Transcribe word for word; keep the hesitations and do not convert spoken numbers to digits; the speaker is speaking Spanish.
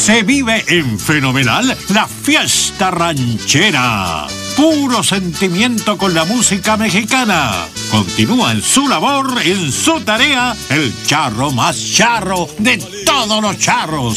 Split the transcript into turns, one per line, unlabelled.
Se vive en Fenomenal la fiesta ranchera. Puro sentimiento con la música mexicana. Continúa en su labor, en su tarea, el charro más charro de todos los charros.